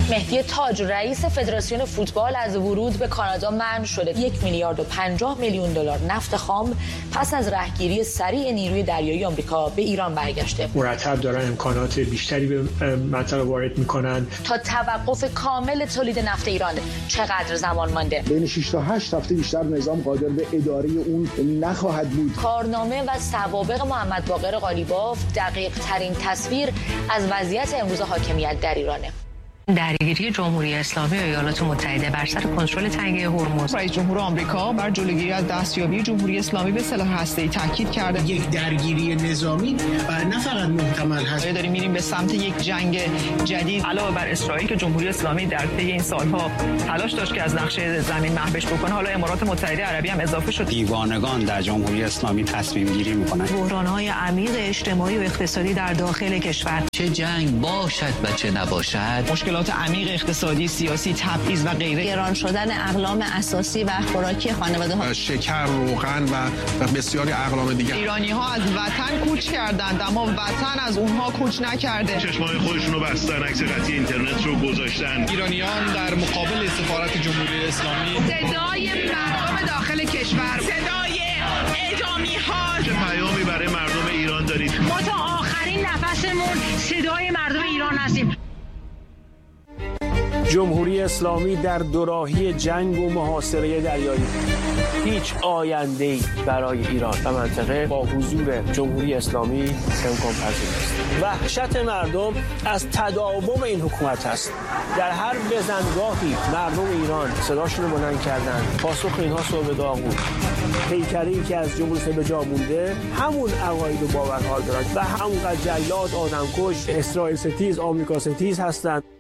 مهدی تاج رئیس فدراسیون فوتبال از ورود به کانادا منع شده. 1 میلیارد و 50 میلیون دلار نفت خام پس از رهگیری سریع نیروی دریایی آمریکا به ایران برگشته. مرتب دارن امکانات بیشتری به منطقه وارد میکنن. تا توقف کامل تولید نفت ایران چقدر زمان مانده؟ بین 6 تا 8 هفته بیشتر نظام قادر به اداره اون نخواهد بود. کارنامه و سوابق محمد باقر قالیباف دقیق ترین تصویر از وضعیت امروز حاکمیت در ایرانه. درگیری جمهوری اسلامی و ایالات متحده بر سر کنترل تنگه هرمز. رئیس جمهور آمریکا بر جلوگیری از دستیابی جمهوری اسلامی به سلاح هسته‌ای تاکید کرده. یک درگیری نظامی نه فقط محتمل هست. داریم میریم به سمت یک جنگ جدید. علاوه بر اسرائیل که جمهوری اسلامی در طی این سالها تلاش داشت که از نقشه زمین محوش بکنه، حالا امارات متحده عربی هم اضافه شد. دیوانگان در جمهوری اسلامی تصمیم گیری میکنند. بحران‌های عمیق اجتماعی و اقتصادی در داخل کشور، چه جنگ باشد و چه نباشد، مشکلات عمیق اقتصادی، سیاسی، تبعیض و غیره، گران شدن اقلام اساسی و خوراکی خانواده‌ها، شکر، روغن و بسیاری اقلام دیگر. ایرانی‌ها از وطن کوچ کردند اما وطن از اونها کوچ نکرده. چشمای خودشون رو بستن، عکس قطعی اینترنت رو گذاشتن. ایرانیان در مقابل سفارت جمهوری اسلامی صدای مردم داخل کشور، صدای اعدامی‌ها. چه پیامی برای مردم ایران دارید؟ ما تا آخرین نفسمون صدای مردم ایران هستیم. جمهوری اسلامی در دوراهی جنگ و محاصره دریایی. هیچ آینده‌ای برای ایران و منطقه با حضور جمهوری اسلامی امکان پذیر نیست. وحشت مردم از تداوم این حکومت است. در هر بزنگاهی مردم ایران صداشون رو بلند کردن. پاسخ اینها صبح داغ بود. پیکری که از جمهوری اسلامی به جا مونده همون عقاید و باورها دارند و همونقدر جلاد، آدمکش، اسرائیل ستیز، آمریکا ستیز هستند.